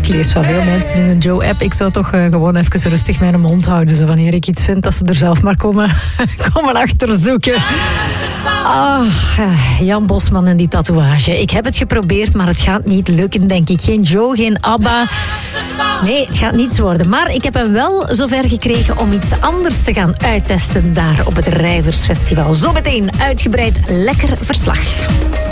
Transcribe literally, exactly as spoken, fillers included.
Ik lees van veel mensen in een Joe-app. Ik zou toch uh, gewoon even rustig mijn mond houden. Zo, wanneer ik iets vind, dat ze er zelf maar komen, komen achterzoeken. Oh, Jan Bosman en die tatoeage. Ik heb het geprobeerd, maar het gaat niet lukken, denk ik. Geen Joe, geen ABBA. Nee, het gaat niets worden. Maar ik heb hem wel zover gekregen om iets anders te gaan uittesten daar op het Rijversfestival. Zometeen uitgebreid lekker verslag.